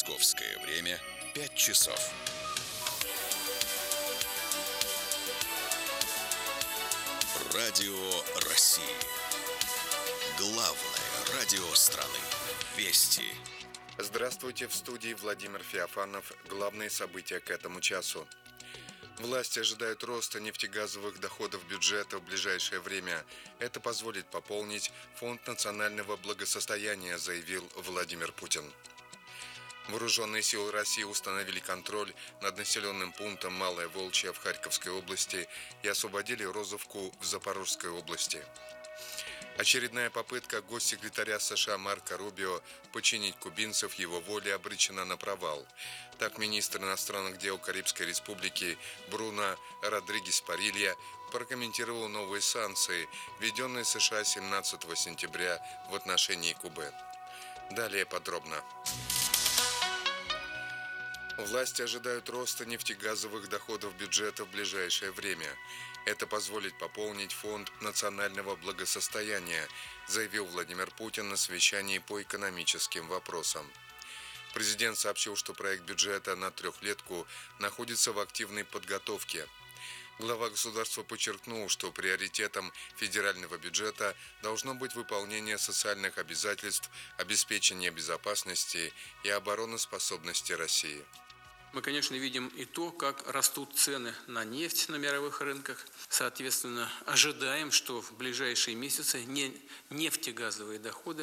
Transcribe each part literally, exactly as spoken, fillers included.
Московское время пять часов. Радио России. Главное радио страны. Вести. Здравствуйте, в студии Владимир Феофанов. Главные события к этому часу. Власти ожидают роста нефтегазовых доходов бюджета в ближайшее время. Это позволит пополнить Фонд национального благосостояния, заявил Владимир Путин. Вооруженные силы России установили контроль над населенным пунктом Малая Волчья в Харьковской области и освободили Розовку в Запорожской области. Очередная попытка госсекретаря США Марко Рубио подчинить кубинцев его воле обречена на провал. Так министр иностранных дел Карибской республики Бруно Родригес Парилья прокомментировал новые санкции, введенные США семнадцатого сентября в отношении Кубы. Далее подробно. Власти ожидают роста нефтегазовых доходов бюджета в ближайшее время. Это позволит пополнить Фонд национального благосостояния, заявил Владимир Путин на совещании по экономическим вопросам. Президент сообщил, что проект бюджета на трехлетку находится в активной подготовке. Глава государства подчеркнул, что приоритетом федерального бюджета должно быть выполнение социальных обязательств, обеспечение безопасности и обороноспособности России. Мы, конечно, видим и то, как растут цены на нефть на мировых рынках. Соответственно, ожидаем, что в ближайшие месяцы нефтегазовые доходы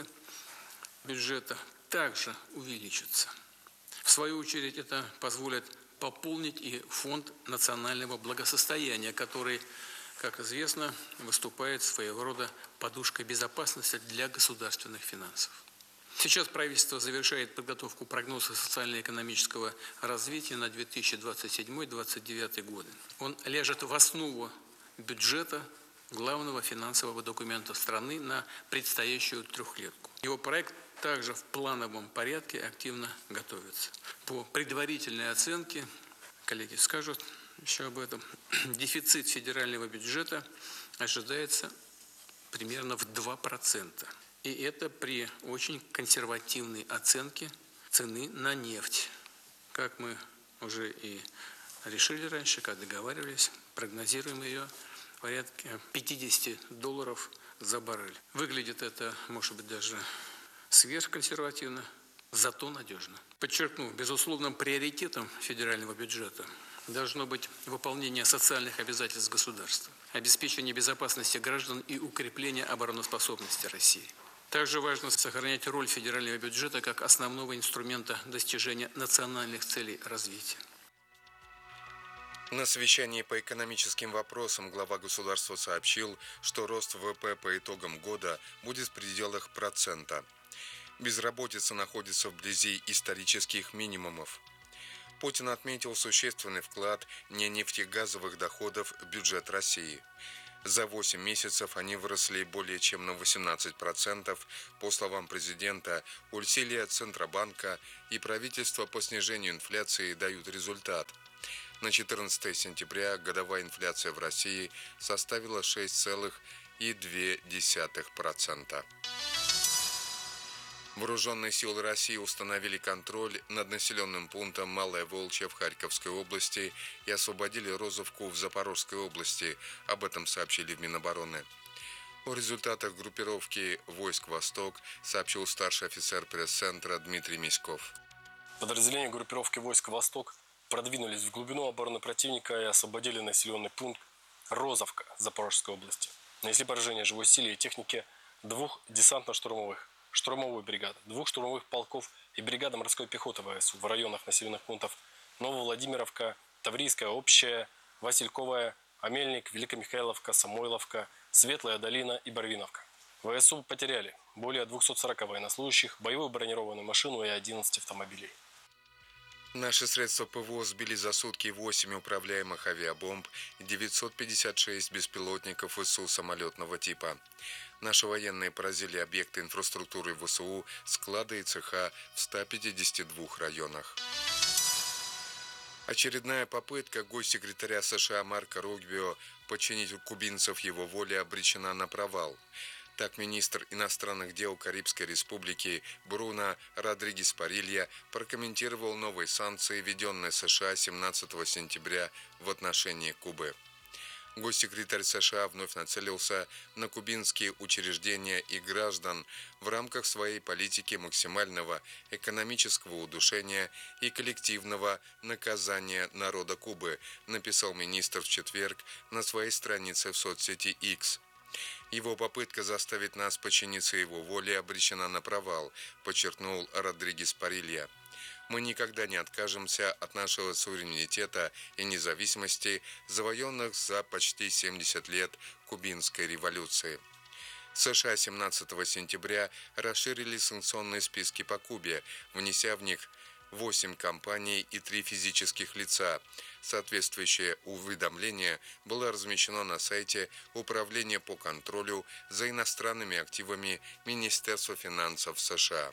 бюджета также увеличатся. В свою очередь, это позволит пополнить и Фонд национального благосостояния, который, как известно, выступает своего рода подушкой безопасности для государственных финансов. Сейчас правительство завершает подготовку прогноза социально-экономического развития на две тысячи двадцать седьмой — две тысячи двадцать девятый годы. Он ляжет в основу бюджета, главного финансового документа страны на предстоящую трехлетку. Его проект также в плановом порядке активно готовится. По предварительной оценке, коллеги скажут еще об этом, дефицит федерального бюджета ожидается примерно в два процента. И это при очень консервативной оценке цены на нефть. Как мы уже и решили раньше, когда договаривались, прогнозируем ее в порядке пятьдесят долларов за баррель. Выглядит это, может быть, даже сверхконсервативно, зато надежно. Подчеркну, безусловным приоритетом федерального бюджета должно быть выполнение социальных обязательств государства, обеспечение безопасности граждан и укрепление обороноспособности России. Также важно сохранять роль федерального бюджета как основного инструмента достижения национальных целей развития. На совещании по экономическим вопросам глава государства сообщил, что рост ВВП по итогам года будет в пределах процента. Безработица находится вблизи исторических минимумов. Путин отметил существенный вклад ненефтегазовых доходов в бюджет России. За восемь месяцев они выросли более чем на восемнадцать процентов. По словам президента, усилия Центробанка и правительства по снижению инфляции дают результат. На четырнадцатое сентября годовая инфляция в России составила шесть целых две десятых процента. Вооруженные силы России установили контроль над населенным пунктом Малая Волчья в Харьковской области и освободили Розовку в Запорожской области. Об этом сообщили в Минобороны. О результатах группировки войск «Восток» сообщил старший офицер пресс-центра Дмитрий Миськов. Подразделения группировки войск «Восток» продвинулись в глубину обороны противника и освободили населенный пункт Розовка Запорожской области. Нанесли поражение живой силе и технике двух десантно-штурмовых штурмовой бригады, двух штурмовых полков и бригады морской пехоты ВСУ в районах населенных пунктов Нововладимировка, Таврийская общая, Васильковая, Амельник, Великомихайловка, Самойловка, Светлая долина и Барвиновка. ВСУ потеряли более двухсот сорока военнослужащих, боевую бронированную машину и одиннадцать автомобилей. Наши средства ПВО сбили за сутки восемь управляемых авиабомб и девятьсот пятьдесят шесть беспилотников ВСУ самолетного типа. Наши военные поразили объекты инфраструктуры ВСУ, склады и цеха в ста пятидесяти двух районах. Очередная попытка госсекретаря США Марко Рубио подчинить кубинцев его воле обречена на провал. Так, министр иностранных дел Карибской республики Бруно Родригес Парилья прокомментировал новые санкции, введенные США семнадцатого сентября в отношении Кубы. Госсекретарь США вновь нацелился на кубинские учреждения и граждан в рамках своей политики максимального экономического удушения и коллективного наказания народа Кубы, написал министр в четверг на своей странице в соцсети X. Его попытка заставить нас подчиниться его воле обречена на провал, подчеркнул Родригес Парилья. Мы никогда не откажемся от нашего суверенитета и независимости, завоеванных за почти семьдесят лет кубинской революции. США семнадцатого сентября расширили санкционные списки по Кубе, внеся в них восемь компаний и три физических лица. Соответствующее уведомление было размещено на сайте Управления по контролю за иностранными активами Министерства финансов США.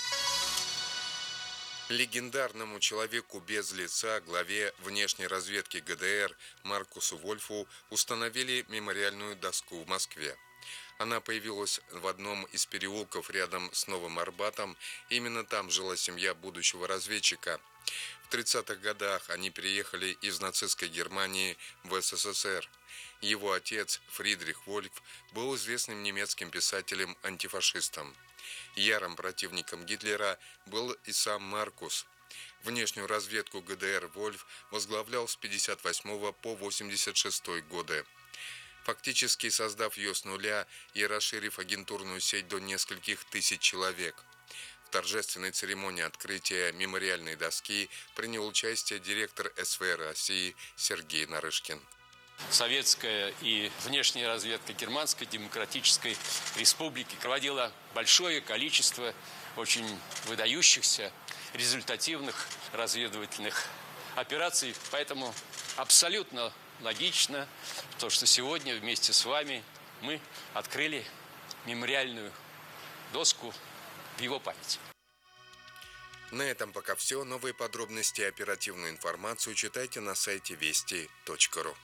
Легендарному человеку без лица, главе внешней разведки ГДР Маркусу Вольфу установили мемориальную доску в Москве. Она появилась в одном из переулков рядом с Новым Арбатом. Именно там жила семья будущего разведчика. В тридцатых годах они переехали из нацистской Германии в СССР. Его отец Фридрих Вольф был известным немецким писателем-антифашистом. Ярым противником Гитлера был и сам Маркус. Внешнюю разведку ГДР Вольф возглавлял с пятьдесят восьмого по восемьдесят шестой годы. Фактически создав ее с нуля и расширив агентурную сеть до нескольких тысяч человек. В торжественной церемонии открытия мемориальной доски принял участие директор СВР России Сергей Нарышкин. Советская и внешняя разведка Германской Демократической Республики проводила большое количество очень выдающихся, результативных разведывательных операций. Поэтому абсолютно логично то, что сегодня вместе с вами мы открыли мемориальную доску в его память. На этом пока все. Новые подробности и оперативную информацию читайте на сайте вести точка ру.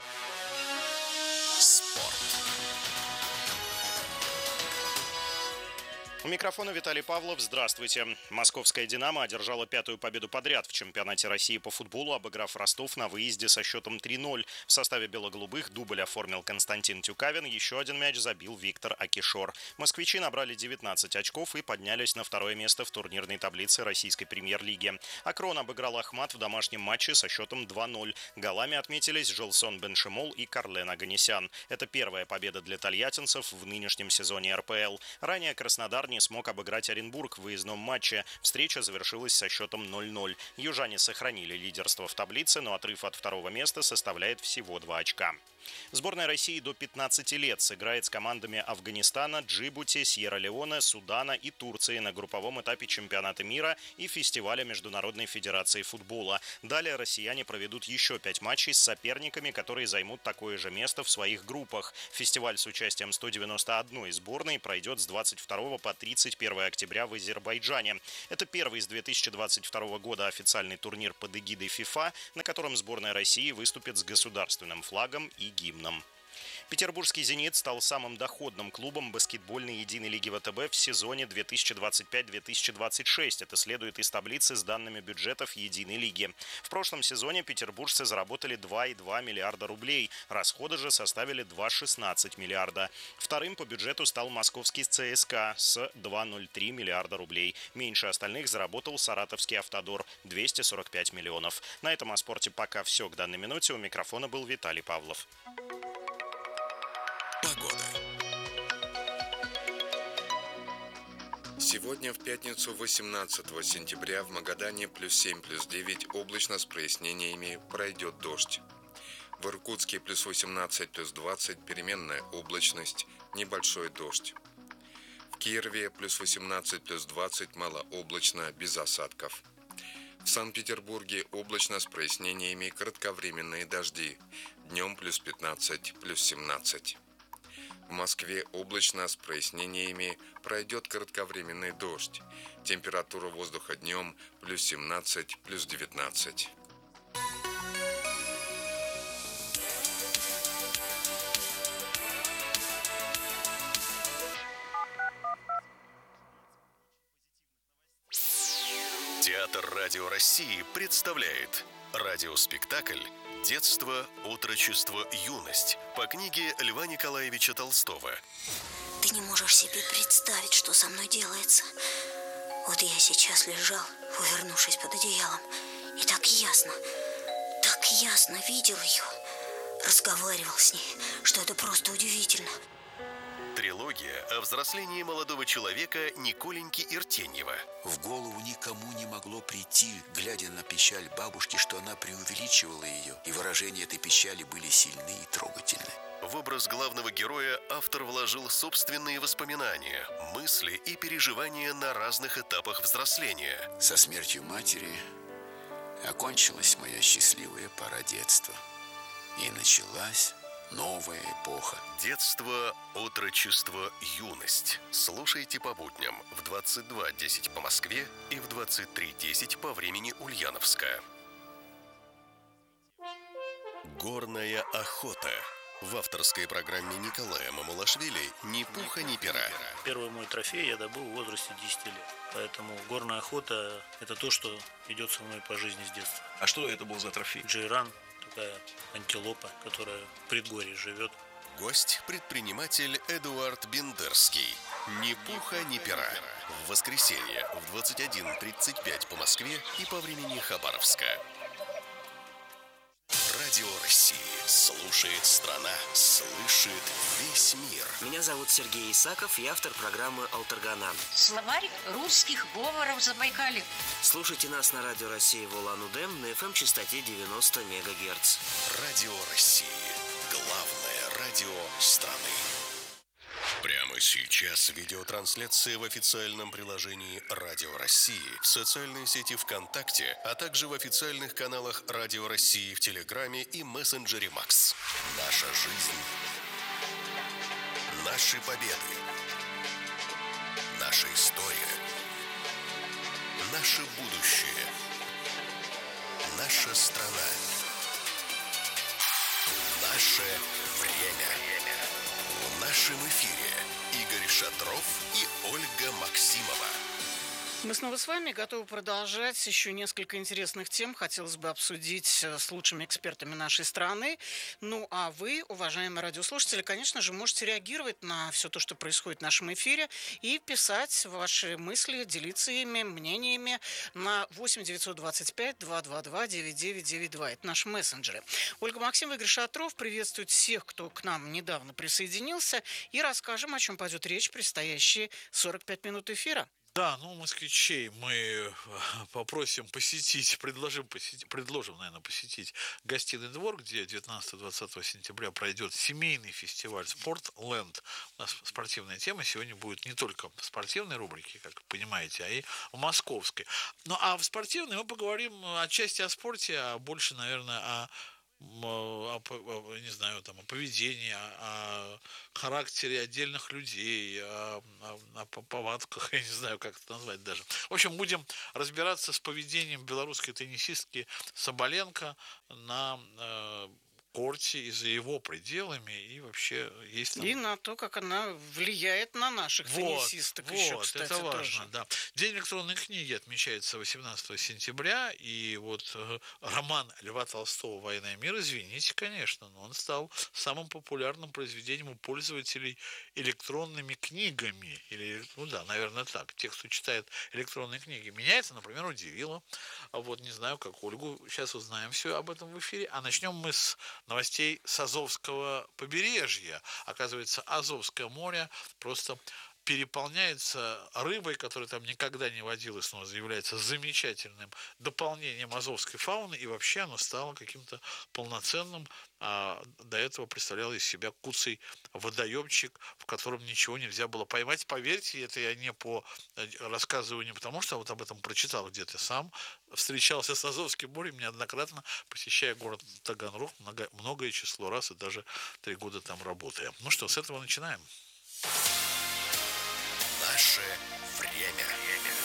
У микрофона Виталий Павлов. Здравствуйте. Московская «Динамо» одержала пятую победу подряд в чемпионате России по футболу, обыграв Ростов на выезде со счетом три ноль. В составе бело-голубых дубль оформил Константин Тюкавин, еще один мяч забил Виктор Акишор. Москвичи набрали девятнадцать очков и поднялись на второе место в турнирной таблице российской премьер-лиги. Акрон обыграл Ахмат в домашнем матче со счетом два ноль. Голами отметились Желсон Беншемол и Карлен Оганесян. Это первая победа для тольяттинцев в нынешнем сезоне эр пэ эл. Ранее Краснодар не смог обыграть Оренбург в выездном матче. Встреча завершилась со счетом ноль ноль. Южане сохранили лидерство в таблице, но отрыв от второго места составляет всего два очка. Сборная России до пятнадцати лет сыграет с командами Афганистана, Джибути, Сьерра-Леоне, Судана и Турции на групповом этапе чемпионата мира и фестиваля Международной федерации футбола. Далее россияне проведут еще пять матчей с соперниками, которые займут такое же место в своих группах. Фестиваль с участием ста девяноста одной сборной пройдет с двадцать второго по тридцать первое октября в Азербайджане. Это первый с две тысячи двадцать второго года официальный турнир под эгидой ФИФА, на котором сборная России выступит с государственным флагом и гимном. Петербургский «Зенит» стал самым доходным клубом баскетбольной единой лиги вэ тэ бэ в сезоне две тысячи двадцать пять - две тысячи двадцать шесть. Это следует из таблицы с данными бюджетов единой лиги. В прошлом сезоне петербуржцы заработали два и два миллиарда рублей. Расходы же составили два и шестнадцать миллиарда. Вторым по бюджету стал московский цэ эс ка с два и ноль три миллиарда рублей. Меньше остальных заработал саратовский «Автодор» – двести сорок пять миллионов. На этом о спорте пока все к данной минуте. У микрофона был Виталий Павлов. Сегодня в пятницу восемнадцатого сентября в Магадане плюс семь, плюс девять, облачно с прояснениями, пройдет дождь. В Иркутске плюс восемнадцать, плюс двадцать, переменная облачность, небольшой дождь. В Кирове плюс восемнадцать, плюс двадцать, малооблачно, без осадков. В Санкт-Петербурге облачно с прояснениями, кратковременные дожди. Днем плюс пятнадцать, плюс семнадцать. В Москве облачно с прояснениями, пройдет кратковременный дождь. Температура воздуха днем плюс семнадцать, плюс девятнадцать. Театр Радио России представляет радиоспектакль «Детство, отрочество, юность» по книге Льва Николаевича Толстого. Ты не можешь себе представить, что со мной делается. Вот я сейчас лежал, увернувшись под одеялом, и так ясно, так ясно видел ее, разговаривал с ней, что это просто удивительно. Трилогия о взрослении молодого человека Николеньки Иртеньева. В голову никому не могло прийти, глядя на печаль бабушки, что она преувеличивала ее, и выражения этой печали были сильны и трогательны. В образ главного героя автор вложил собственные воспоминания, мысли и переживания на разных этапах взросления. Со смертью матери окончилась моя счастливая пора детства. И началась новая эпоха. Детство, отрочество, юность. Слушайте по будням в двадцать два десять по Москве и в двадцать три десять по времени Ульяновска. Горная охота. В авторской программе Николая Мамулашвили «Ни пуха, ни пера». Первый мой трофей я добыл в возрасте десяти лет. Поэтому горная охота – это то, что идет со мной по жизни с детства. А что это был за трофей? Джейран, такая антилопа, которая в предгорье живет. Гость – предприниматель Эдуард Бендерский. «Ни пуха, ни пера». В воскресенье в двадцать один тридцать пять по Москве и по времени Хабаровска. Радио России. Слушает страна, слышит весь мир. Меня зовут Сергей Исаков, я автор программы «Алтаргана». Словарь русских говоров Забайкалья. Слушайте нас на Радио России в Улан-Удэ на эф эм-частоте девяносто мегагерц. Радио России. Главное радио страны. Прямо сейчас видеотрансляция в официальном приложении Радио России, в социальной сети ВКонтакте, а также в официальных каналах Радио России в Телеграме и мессенджере Макс. Наша жизнь. Наши победы. Наша история. Наше будущее. Наша страна. Наше время. В нашем эфире Игорь Шатров и Ольга Максимова. Мы снова с вами готовы продолжать. Еще несколько интересных тем хотелось бы обсудить с лучшими экспертами нашей страны. Ну, а вы, уважаемые радиослушатели, конечно же, можете реагировать на все то, что происходит в нашем эфире, и писать ваши мысли, делиться ими, мнениями на восемь девятьсот двадцать пять двести двадцать два девять девять девять два. Это наши мессенджеры. Ольга Максимова, Игорь Шатров приветствуют всех, кто к нам недавно присоединился, и расскажем, о чем пойдет речь в предстоящие сорок пять минут эфира. Да, ну, москвичей мы попросим посетить, предложим, посетить, предложим, наверное, посетить Гостиный двор, где девятнадцатого-двадцатого сентября пройдет семейный фестиваль «Спортленд». У нас спортивная тема сегодня будет не только в спортивной рубрике, как вы понимаете, а и в московской. Ну, а в спортивной мы поговорим отчасти о спорте, а больше, наверное, о О, о, не знаю, там, о поведении, о, о характере отдельных людей, о, о, о повадках, я не знаю, как это назвать даже. В общем, будем разбираться с поведением белорусской теннисистки Соболенко на э, корте и за его пределами, и вообще есть там... И на то, как она влияет на наших вот, теннисисток вот, еще, кстати, это важно, тоже. Да. День электронной книги отмечается восемнадцатого сентября, и вот э, роман Льва Толстого «Война и мир», извините, конечно, но он стал самым популярным произведением у пользователей электронными книгами. Или, ну да, наверное, так. Те, кто читает электронные книги. Меня это, например, удивило. А вот не знаю, как Ольгу. Сейчас узнаем все об этом в эфире. А начнем мы с новостей с Азовского побережья. Оказывается, Азовское море просто переполняется рыбой, которая там никогда не водилась, но является замечательным дополнением азовской фауны, и вообще оно стало каким-то полноценным. А до этого представлял из себя куцый водоемчик, в котором ничего нельзя было поймать. Поверьте, это я не по рассказываю не потому, что вот об этом прочитал где-то сам. Встречался с Азовским морем неоднократно, посещая город Таганрог много, многое число раз, и даже три года там работая. Ну что, с этого начинаем. Наше время.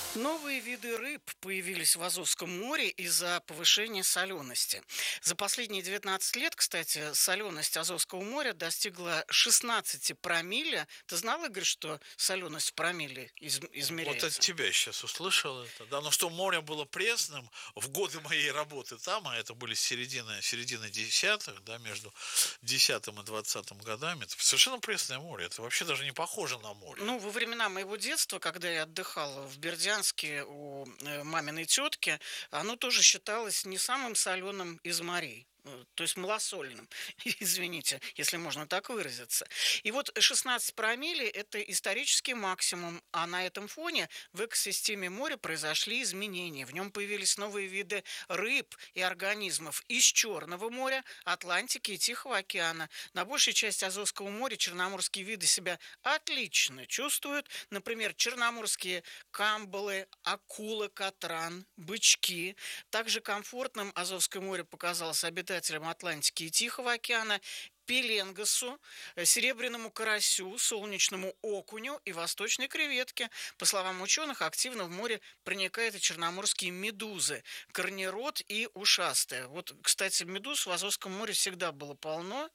Новые виды рыб появились в Азовском море из-за повышения солености. За последние девятнадцать лет, кстати, соленость Азовского моря достигла шестнадцати промилле. Ты знал, Игорь, что соленость в промилле из- измеряется? Вот от тебя сейчас услышал это. Да, но что море было пресным в годы моей работы там, а это были середины, середины десятых, да, между десятым и двадцатым годами, это совершенно пресное море. Это вообще даже не похоже на море. Ну, во времена моего детства, когда я отдыхала в Бердянске у э, маминой тетки, оно тоже считалось не самым соленым из морей. Э, То есть малосольным, извините, если можно так выразиться. И вот шестнадцать промилле – это исторический максимум, а на этом фоне в экосистеме моря произошли изменения. В нем появились новые виды рыб и организмов из Черного моря, Атлантики и Тихого океана. На большей части Азовского моря черноморские виды себя отлично чувствуют. Например, черноморские камбалы, акулы, катран, бычки. Также комфортным Азовское море показалось обитателям Атлантики и Тихого океана, пеленгасу, серебряному карасю, солнечному окуню и восточной креветке. По словам ученых, активно в море проникают и черноморские медузы, корнерод и ушастые. Вот, кстати, медуз в Азовском море всегда было полно,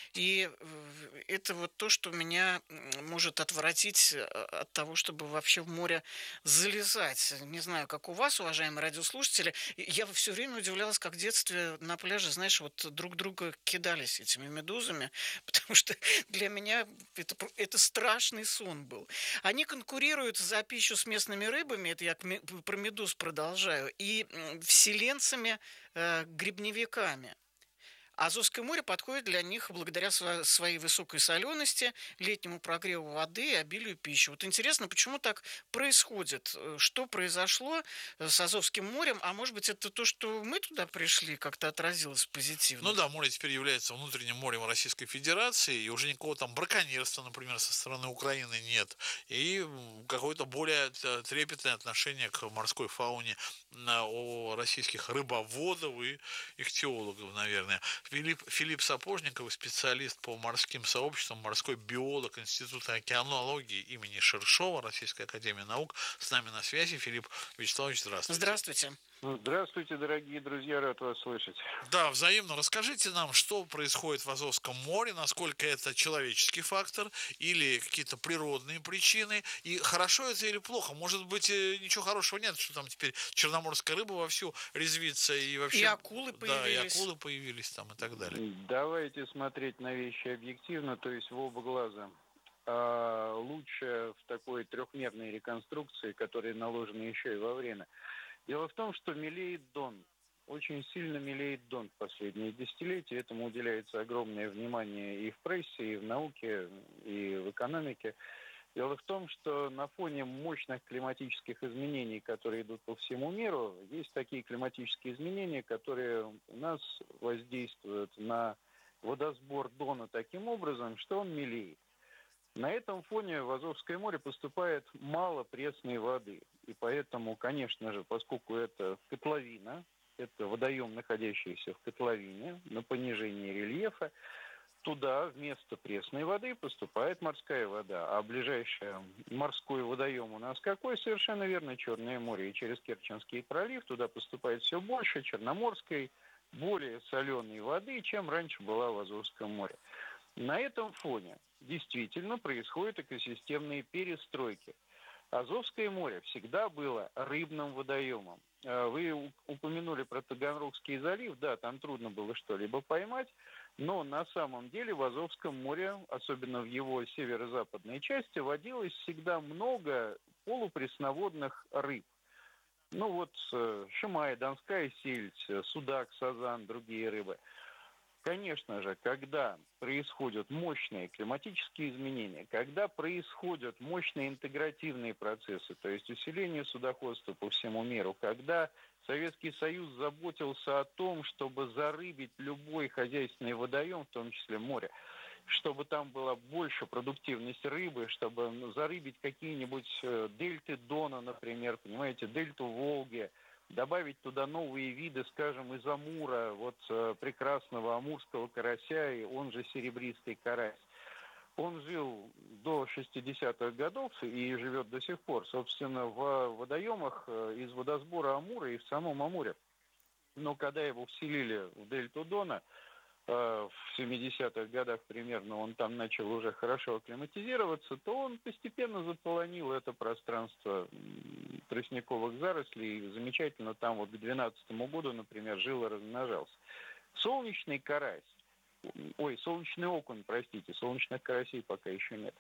и это вот то, что меня может отвратить от того, чтобы вообще в море залезать. Не знаю, как у вас, уважаемые радиослушатели, я все время удивлялась, как в детстве на пляже, знаешь, вот друг друга кидались этими медузами, потому что для меня это, это страшный сон был. Они конкурируют за пищу с местными рыбами, это я про медуз продолжаю, и вселенцами, э, грибневиками. Азовское море подходит для них благодаря своей высокой солености, летнему прогреву воды и обилию пищи. Вот интересно, почему так происходит? Что произошло с Азовским морем? А может быть, это то, что мы туда пришли, как-то отразилось позитивно? Ну да, море теперь является внутренним морем Российской Федерации, и уже никакого там браконьерства, например, со стороны Украины нет. И какое-то более трепетное отношение к морской фауне у российских рыбоводов и ихтиологов, наверное. Филипп, Филипп Сапожников, специалист по морским сообществам, морской биолог Института океанологии имени Шершова, Российской академии наук, с нами на связи. Филипп Вячеславович, здравствуйте. Здравствуйте. Здравствуйте, дорогие друзья, рад вас слышать. Да, взаимно. Расскажите нам, что происходит в Азовском море, насколько это человеческий фактор или какие-то природные причины, и хорошо это или плохо? Может быть, ничего хорошего нет, что там теперь черноморская рыба вовсю резвится и вообще... И акулы появились. Да, и акулы появились там и так далее. Давайте смотреть на вещи объективно, то есть в оба глаза. А лучше в такой трехмерной реконструкции, которая наложена еще и во время. Дело в том, что мелеет Дон. Очень сильно мелеет Дон в последние десятилетия. Этому уделяется огромное внимание и в прессе, и в науке, и в экономике. Дело в том, что на фоне мощных климатических изменений, которые идут по всему миру, есть такие климатические изменения, которые у нас воздействуют на водосбор Дона таким образом, что он мелеет. На этом фоне в Азовское море поступает мало пресной воды. И поэтому, конечно же, поскольку это котловина, это водоем, находящийся в котловине, на понижении рельефа, туда вместо пресной воды поступает морская вода. А ближайший морской водоем у нас какой? Совершенно верно, Черное море. И через Керченский пролив туда поступает все больше черноморской, более соленой воды, чем раньше была в Азовском море. На этом фоне действительно происходят экосистемные перестройки. Азовское море всегда было рыбным водоемом. Вы упомянули про Таганрогский залив, да, там трудно было что-либо поймать, но на самом деле в Азовском море, особенно в его северо-западной части, водилось всегда много полупресноводных рыб. Ну вот шимай, донская сельдь, судак, сазан, другие рыбы. Конечно же, когда происходят мощные климатические изменения, когда происходят мощные интегративные процессы, то есть усиление судоходства по всему миру, когда Советский Союз заботился о том, чтобы зарыбить любой хозяйственный водоем, в том числе море, чтобы там была больше продуктивность рыбы, чтобы зарыбить какие-нибудь дельты Дона, например, понимаете, дельту Волги, добавить туда новые виды, скажем, из Амура, вот прекрасного амурского карася, и он же серебристый карась. Он жил до шестидесятых годов и живет до сих пор, собственно, в водоемах из водосбора Амура и в самом Амуре. Но когда его вселили в дельту Дона, в семидесятых годах примерно он там начал уже хорошо акклиматизироваться, то он постепенно заполонил это пространство тростниковых зарослей. И замечательно там вот к двенадцатому году, например, жил и размножался. Солнечный карась, ой, солнечный окунь, простите, солнечных карасей пока еще нет.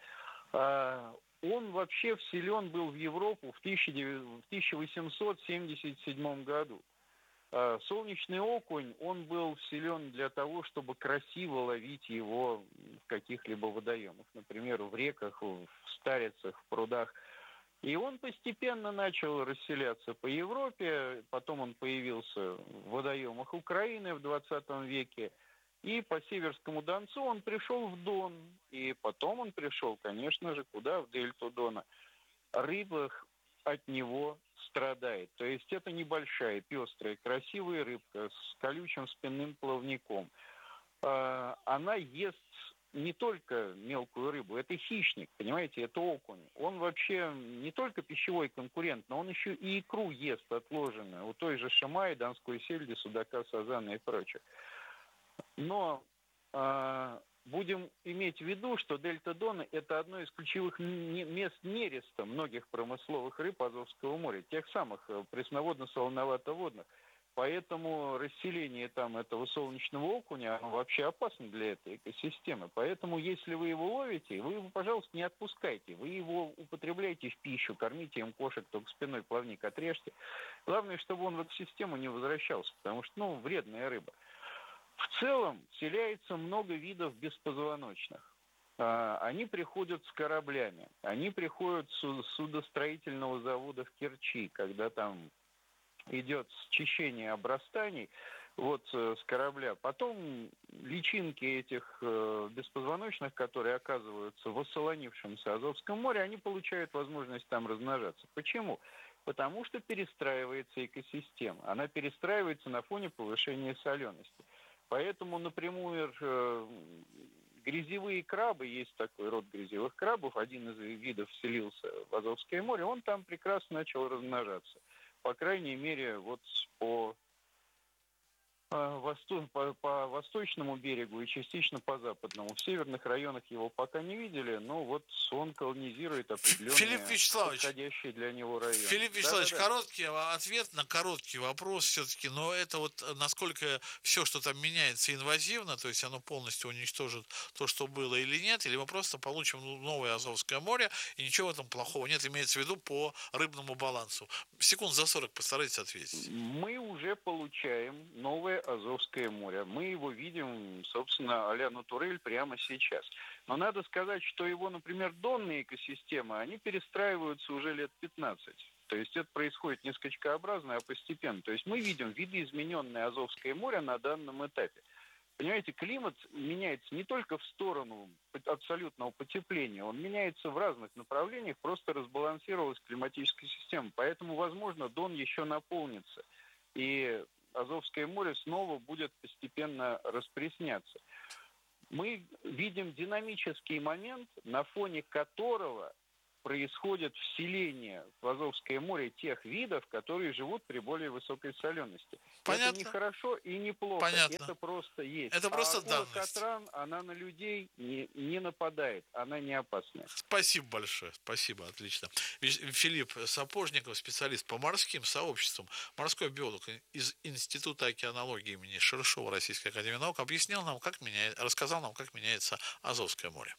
Он вообще вселен был в Европу в тысяча восемьсот семьдесят седьмом году. Солнечный окунь, он был вселен для того, чтобы красиво ловить его в каких-либо водоемах, например, в реках, в старицах, в прудах. И он постепенно начал расселяться по Европе, потом он появился в водоемах Украины в двадцатом веке, и по Северскому Донцу он пришел в Дон, и потом он пришел, конечно же, куда? В дельту Дона. Рыба от него страдает. То есть это небольшая, пестрая, красивая рыбка с колючим спинным плавником. Она ест не только мелкую рыбу, это хищник, понимаете, это окунь. Он вообще не только пищевой конкурент, но он еще и икру ест отложенную. У той же шамаи, донской сельди, судака, сазана и прочих. Но э, будем иметь в виду, что дельта Дона – это одно из ключевых мест нереста многих промысловых рыб Азовского моря, тех самых пресноводно-солоноватоводных. Поэтому расселение там этого солнечного окуня, оно вообще опасно для этой экосистемы. Поэтому, если вы его ловите, вы его, пожалуйста, не отпускайте. Вы его употребляйте в пищу, кормите им кошек, только спинной плавник отрежьте. Главное, чтобы он в экосистему не возвращался, потому что, ну, вредная рыба. В целом, вселяется много видов беспозвоночных. Они приходят с кораблями, они приходят с судостроительного завода в Керчи, когда там идет счищение обрастаний вот с корабля. Потом личинки этих беспозвоночных, которые оказываются в осолонившемся Азовском море, они получают возможность там размножаться. Почему? Потому что перестраивается экосистема. Она перестраивается на фоне повышения солености. Поэтому, например, грязевые крабы, есть такой род грязевых крабов, один из видов вселился в Азовское море, он там прекрасно начал размножаться. По крайней мере, вот по, по, по, по восточному берегу и частично по западному. В северных районах его пока не видели, но вот он колонизирует определенные подходящие для него районы. Филипп Вячеславович, да, да, да. Короткий ответ на короткий вопрос все-таки, но это вот насколько все, что там меняется инвазивно, то есть оно полностью уничтожит то, что было или нет, или мы просто получим новое Азовское море, и ничего в этом плохого нет, имеется в виду по рыбному балансу. Секунд за сорок постарайтесь ответить. Мы уже получаем новое Азовское море. Мы его видим, собственно, а-ля натурель прямо сейчас. Но надо сказать, что его, например, донные экосистемы, они перестраиваются уже лет пятнадцать. То есть это происходит не скачкообразно, а постепенно. То есть мы видим видоизмененное Азовское море на данном этапе. Понимаете, климат меняется не только в сторону абсолютного потепления, он меняется в разных направлениях, просто разбалансировалась климатическая система. Поэтому, возможно, Дон еще наполнится, и Азовское море снова будет постепенно распресняться. Мы видим динамический момент, на фоне которого происходит вселение в Азовское море тех видов, которые живут при более высокой солености. Понятно. Это не хорошо и не плохо. Понятно. Это просто есть. Это просто а акула данность. Катран, она на людей не, не нападает, она не опасная. Спасибо большое, спасибо, отлично. Филипп Сапожников, специалист по морским сообществам, морской биолог из Института океанологии имени Шершова Российской академии наук, объяснил нам, как меняет, рассказал нам, как меняется Азовское море.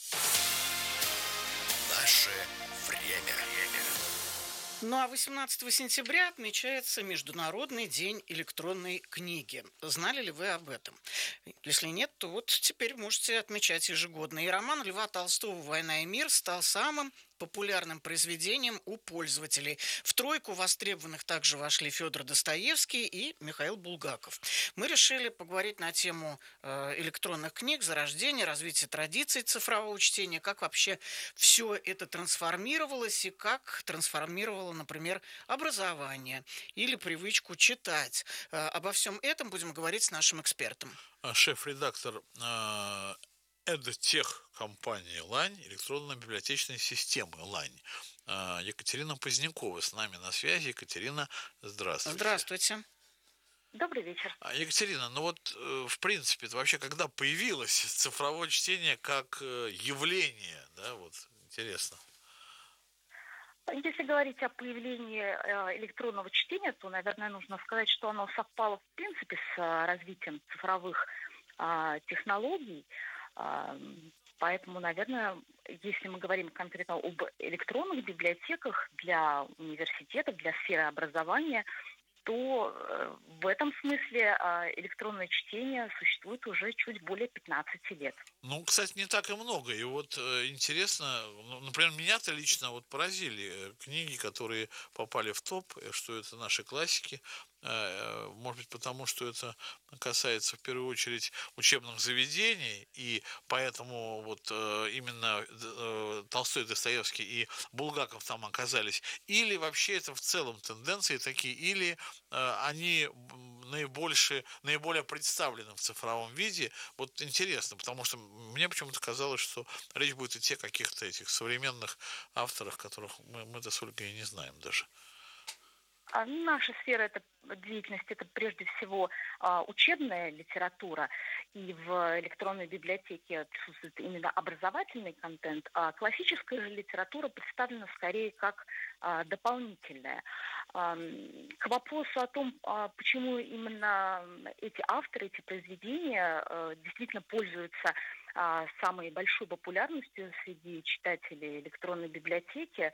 Наше время. Ну а восемнадцатого сентября отмечается Международный день электронной книги. Знали ли вы об этом? Если нет, то вот теперь можете отмечать ежегодно. И роман Льва Толстого «Война и мир» стал самым популярным произведением у пользователей. В тройку востребованных также вошли Федор Достоевский и Михаил Булгаков. Мы решили поговорить на тему электронных книг, зарождения, развития традиций цифрового чтения, как вообще все это трансформировалось и как трансформировало, например, образование или привычку читать. Обо всем этом будем говорить с нашим экспертом. Шеф-редактор эдтех-компании «Лань», электронно-библиотечной системы «Лань». Екатерина Позднякова с нами на связи. Екатерина, здравствуйте. Здравствуйте. Добрый вечер. Екатерина, ну вот, в принципе, вообще, когда появилось цифровое чтение как явление, да, вот, интересно. Если говорить о появлении электронного чтения, то, наверное, нужно сказать, что оно совпало, в принципе, с развитием цифровых технологий. Поэтому, наверное, если мы говорим конкретно об электронных библиотеках для университетов, для сферы образования, то в этом смысле электронное чтение существует уже чуть более пятнадцати лет. Ну, кстати, не так и много. И вот э, интересно, ну, например, меня-то лично вот поразили книги, которые попали в топ, что это наши классики. Э, может быть, потому что это касается в первую очередь учебных заведений, и поэтому вот э, именно э, Толстой, Достоевский и Булгаков там оказались. Или вообще это в целом тенденции такие, или э, они наибольше, наиболее представлены в цифровом виде. Вот интересно, потому что мне почему-то казалось, что речь будет идти о каких-то этих современных авторах, которых мы, мы-то с Ольгой и не знаем даже. А наша сфера это, деятельности – это прежде всего а, учебная литература, и в электронной библиотеке присутствует именно образовательный контент, а классическая же литература представлена скорее как а, дополнительная. А, к вопросу о том, а, почему именно эти авторы, эти произведения а, действительно пользуются а, самой большой популярностью среди читателей электронной библиотеки,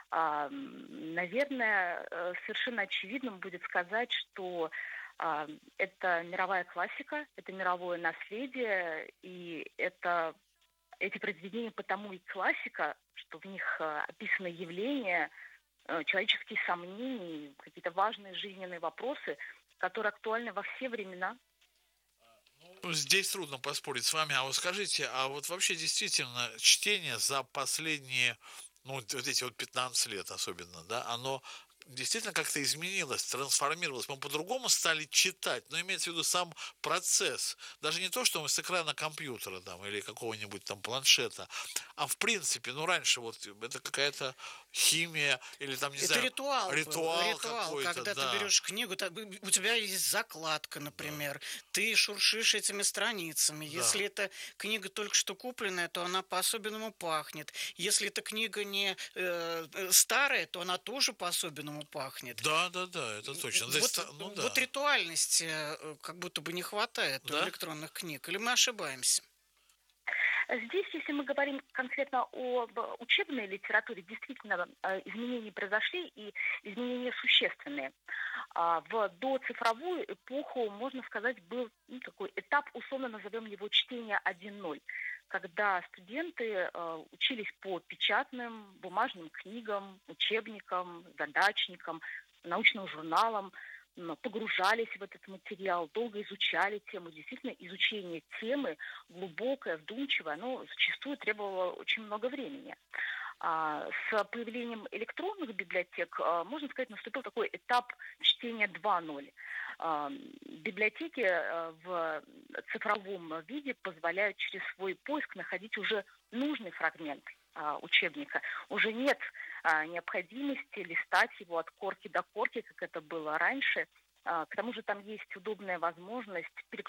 наверное, совершенно очевидным будет сказать, что это мировая классика, это мировое наследие, и это, эти произведения потому и классика, что в них описаны явления, человеческие сомнения, какие-то важные жизненные вопросы, которые актуальны во все времена. Здесь трудно поспорить с вами, а вот скажите, а вот вообще действительно чтение за последние, ну, вот эти вот пятнадцать лет особенно, да, оно действительно как-то изменилось, трансформировалось. Мы по-другому стали читать, но имеется в виду сам процесс. Даже не то, что мы с экрана компьютера там, или какого-нибудь там планшета, а в принципе, ну раньше вот это какая-то химия или там, не это знаю, ритуал, ритуал, ритуал какой-то, когда да. ты берешь книгу, у тебя есть закладка, например, да. Ты шуршишь этими страницами. Да. Если эта книга только что купленная, то она по-особенному пахнет. Если эта книга не э, старая, то она тоже по-особенному пахнет. Да, да, да, это точно. Вот, Здесь, ну, да. вот ритуальности как будто бы не хватает да? у электронных книг. Или мы ошибаемся? Здесь, если мы говорим конкретно об учебной литературе, действительно изменения произошли и изменения существенные. В доцифровую эпоху, можно сказать, был ну, такой этап, условно назовем его чтение один ноль, когда студенты учились по печатным, бумажным книгам, учебникам, задачникам, научным журналам, погружались в этот материал, долго изучали тему. Действительно, изучение темы глубокое, вдумчивое, оно зачастую требовало очень много времени. С появлением электронных библиотек, можно сказать, наступил такой этап чтения два ноль. Библиотеки в цифровом виде позволяют через свой поиск находить уже нужный фрагмент учебника. Уже нет необходимости листать его от корки до корки, как это было раньше. К тому же там есть удобная возможность переключаться